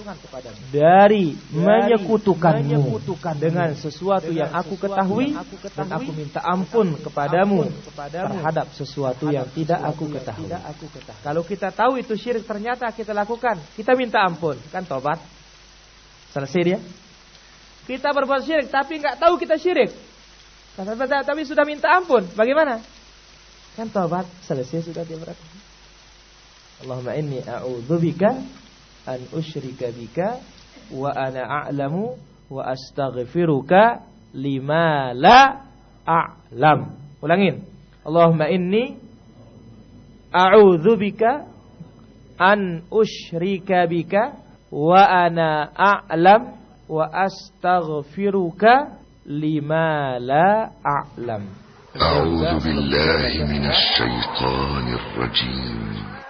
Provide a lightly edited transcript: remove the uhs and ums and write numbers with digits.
dari menyekutukanmu dengan sesuatu yang aku ketahui, dan aku minta ampun kepadamu terhadap sesuatu yang tidak aku ketahui. Kalau kita tahu itu syirik, ternyata kita lakukan, kita minta ampun, kan tobat, selesai dia. Kita berbuat syirik tapi nggak tahu kita syirik, tapi sudah minta ampun, bagaimana? Kan tobat, selesai sudah dia berarti. Allahumma inni a'udzubika an usyrika bika wa ana a'lamu wa astaghfiruka lima la a'lam. Ulangin. Allahumma inni a'udzubika an usyrika bika wa ana a'lam wa astaghfiruka lima la a'lam. A'udzu billahi minasy syaithanir rajim.